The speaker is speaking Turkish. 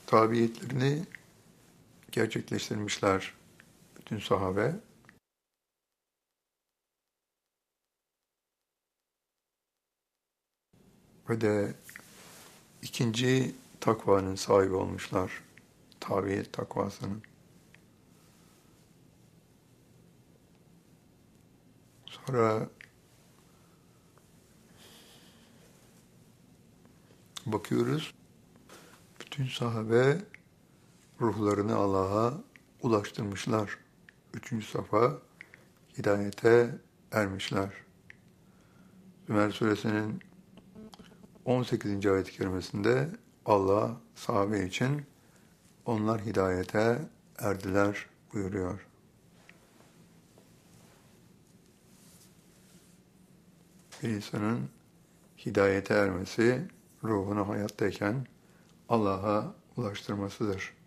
tabiyetlerini gerçekleştirmişler bütün sahabe. Ve de ikinci takvanın sahibi olmuşlar. Tabiyet takvasının. Sonra bakıyoruz, bütün sahabe ruhlarını Allah'a ulaştırmışlar. Üçüncü safa hidayete ermişler. Zümer suresinin 18. ayet-i kerimesinde Allah sahabe için onlar hidayete erdiler buyuruyor. Bir insanın hidayete ermesi, ruhunu hayattayken Allah'a ulaştırmasıdır.